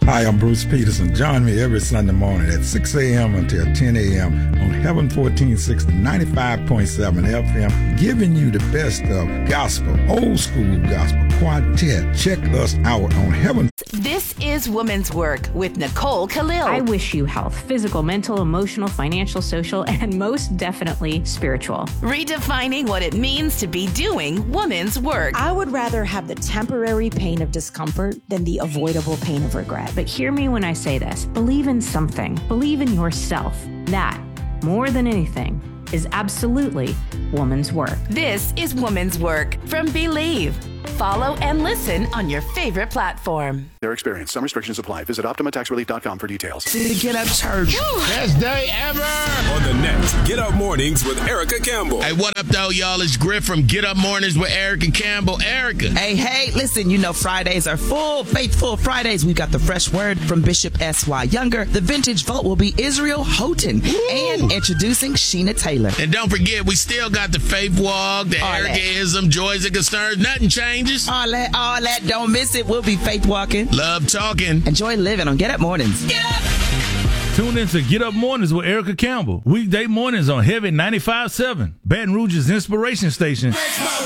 Hi, I'm Bruce Peterson. Join me every Sunday morning at 6 a.m. until 10 a.m. on Heaven 1460 95.7 FM, giving you the best of gospel, old school gospel, quartet. Check us out on Heaven. This is Woman's Work with Nicole Khalil. I wish you health, physical, mental, emotional, financial, social, and most definitely spiritual. Redefining what it means to be doing woman's work. I would rather have the temporary pain of discomfort than the avoidable pain of regret. But hear me when I say this. Believe in something. Believe in yourself. That, more than anything, is absolutely woman's work. This is Woman's Work from Believe. Follow and listen on your favorite platform. Their experience. Some restrictions apply. Visit OptimaTaxRelief.com for details. Get up church. Best day ever. On the net, Get Up Mornings with Erica Campbell. Hey, what up, though, y'all? It's Griff from Get Up Mornings with Erica Campbell. Erica. Hey, listen, you know Fridays are full, faithful Fridays. We've got the fresh word from Bishop S.Y. Younger. The vintage vote will be Israel Houghton. And introducing Sheena Taylor. And don't forget, we still got the faith walk, the Ericaism, joys and concerns. Nothing changes. All that. Don't miss it. We'll be faith walking. Love talking. Enjoy living on Get Up Mornings. Get up! Tune in to Get Up Mornings with Erica Campbell. Weekday mornings on Heaven 95.7, Baton Rouge's inspiration station.